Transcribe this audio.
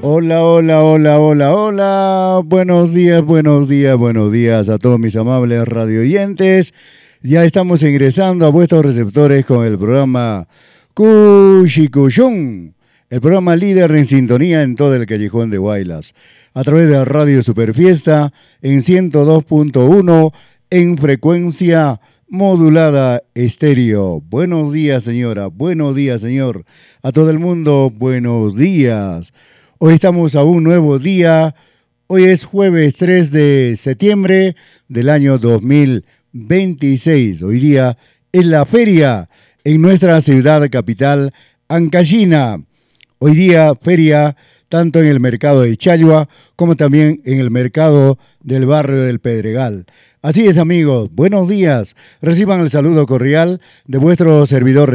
Hola, hola, hola, hola, hola. Buenos días, buenos días, buenos días a todos mis amables radioyentes. Ya estamos ingresando a vuestros receptores con el programa Cuchicuyón, el programa líder en sintonía en todo el callejón de Guaylas, a través de Radio Superfiesta en 102.1 en frecuencia modulada estéreo. Buenos días, señora. Buenos días, señor. A todo el mundo, buenos días. Hoy estamos a un nuevo día. Hoy es jueves 3 de septiembre del año 2026. Hoy día es la feria en nuestra ciudad capital, Ancashina. Hoy día feria tanto en el mercado de Chayua como también en el mercado del barrio del Pedregal. Así es, amigos, buenos días. Reciban el saludo cordial de vuestro servidor